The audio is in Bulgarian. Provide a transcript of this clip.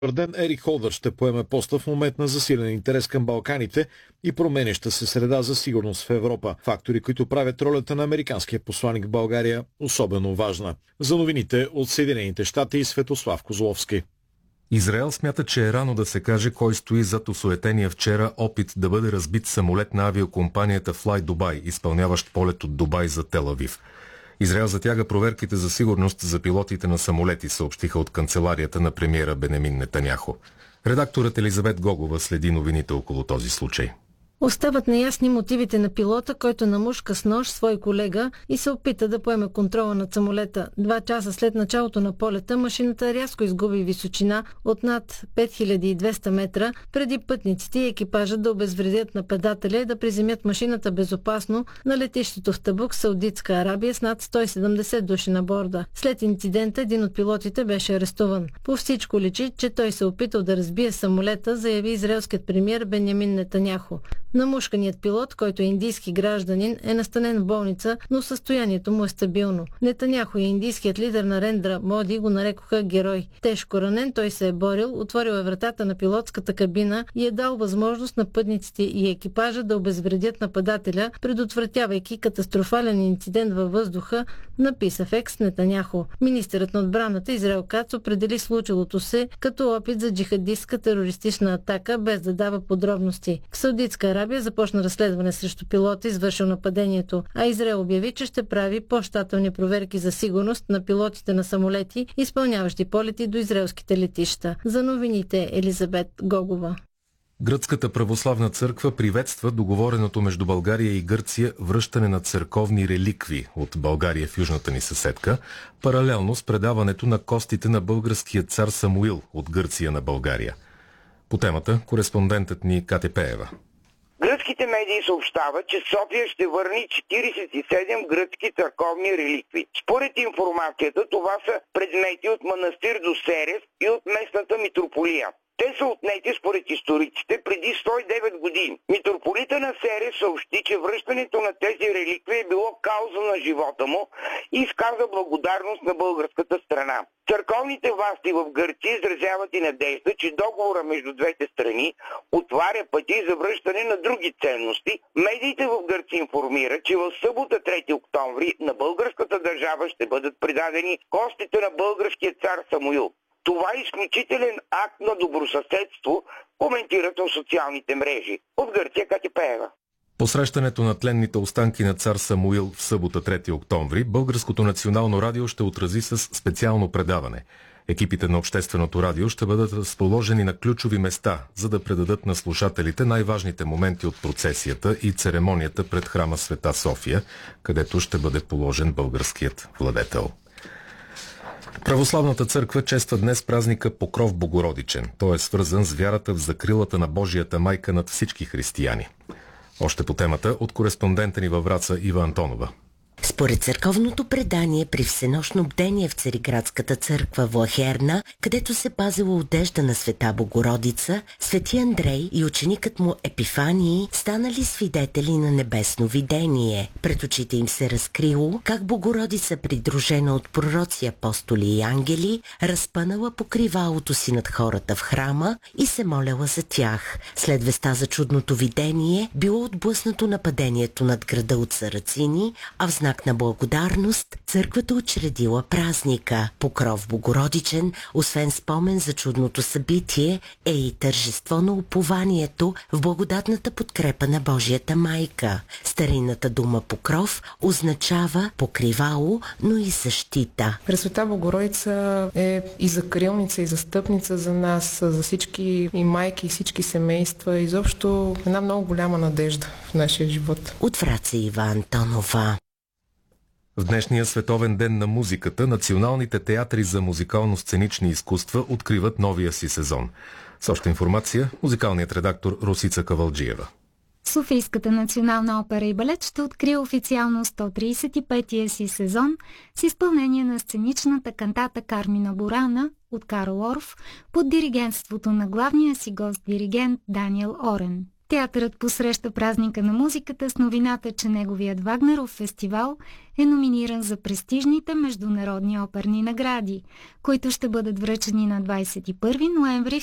Ден Ерик Холдър ще поеме поста в момент на засилен интерес към Балканите и променяща се среда за сигурност в Европа. Фактори, които правят ролята на американския посланик в България особено важна. За новините от Съединените щати и Светослав Козловски. Израел смята, че е рано да се каже кой стои зад осуетения вчера опит да бъде разбит самолет на авиокомпанията Fly Dubai, изпълняващ полет от Дубай за Тел Авив. Израел затяга проверките за сигурност за пилотите на самолети, съобщиха от канцеларията на премиера Бенемин Нетаняху. Редакторът Елизабет Гогова следи новините около този случай. Остават неясни мотивите на пилота, който намушка с нож свой колега и се опита да поеме контрола над самолета. 2 часа след началото на полета машината рязко изгуби височина от над 5200 метра, преди пътниците и екипажа да обезвредят нападателя и да приземят машината безопасно на летището в Табук, Саудитска Арабия, с над 170 души на борда. След инцидента един от пилотите беше арестуван. По всичко личи, че той се опитал да разбие самолета, заяви израелският премиер Бенямин Нетаняху. Намушканият пилот, който е индийски гражданин, е настанен в болница, но състоянието му е стабилно. Нетаняху и индийският лидер Нарендра Моди го нарекоха герой. Тежко ранен, той се е борил, отворил е вратата на пилотската кабина и е дал възможност на пътниците и екипажа да обезвредят нападателя, предотвратявайки катастрофален инцидент във въздуха, написа в екс Нетаняху. Министърът на отбраната Израел Кац определи случилото се като опит за джихадистка терористична атака, без да дава подробности. В Саудитска Арабия започна разследване срещу пилота, извършил нападението, а Израел обяви, че ще прави по-щателни проверки за сигурност на пилотите на самолети, изпълняващи полети до израелските летища. За новините Елизабет Гогова. Гръцката православна църква приветства договореното между България и Гърция връщане на църковни реликви от България в южната ни съседка, паралелно с предаването на костите на българския цар Самуил от Гърция на България. По темата кореспондентът ни Кате Пеева. Гръцките медии съобщават, че София ще върне 47 гръцки църковни реликви. Според информацията, това са предмети от манастир до Серес и от местната митрополия. Те са отнети според историците преди 109 години. Митрополита на Серес съобщи, че връщането на тези реликви е било кауза на живота му и изказа благодарност на българската страна. Църковните власти в Гърция изразяват и надежда, че договора между двете страни отваря пъти за връщане на други ценности. Медиите в Гърция информират, че в събота 3 октомври на българската държава ще бъдат предадени костите на българския цар Самуил. Това е изключителен акт на добросъседство, коментират в социалните мрежи. От Гърция Кати Пеева. Посрещането на тленните останки на цар Самуил в събота 3 октомври Българското национално радио ще отрази с специално предаване. Екипите на Общественото радио ще бъдат разположени на ключови места, за да предадат на слушателите най-важните моменти от процесията и церемонията пред храма Света София, където ще бъде положен българският владетел. Православната църква чества днес празника Покров Богородичен. Той е свързан с вярата в закрилата на Божията майка над всички християни. Още по темата от кореспондента ни във Враца Ива Антонова. Според църковното предание, при всенощно бдение в Цариградската църква в Лахерна, където се пазила одежда на Света Богородица, Свети Андрей и ученикът му Епифании станали свидетели на небесно видение. Пред очите им се разкрило как Богородица, придружена от пророци, апостоли и ангели, разпънала покривалото си над хората в храма и се моляла за тях. След веста за чудното видение било отблъснато нападението над града от сарацини, а в знак на благодарност църквата учредила празника. Покров Богородичен, освен спомен за чудното събитие, е и тържество на упованието в благодатната подкрепа на Божията майка. Старинната дума покров означава покривало, но и защита. Пресвета Богородица е и закрилница, и застъпница за нас, за всички и майки, и всички семейства. Изобщо една много голяма надежда в нашия живот. От Враца Ива Антонова. В днешния Световен ден на музиката националните театри за музикално-сценични изкуства откриват новия си сезон. С още информация музикалният редактор Росица Кавалджиева. Софийската национална опера и балет ще открие официално 135-я си сезон с изпълнение на сценичната кантата Кармина Бурана от Карл Орф под диригентството на главния си гост-диригент Даниел Орен. Театърът посреща празника на музиката с новината, че неговият Вагнеров фестивал е номиниран за престижните международни оперни награди, които ще бъдат връчени на 21 ноември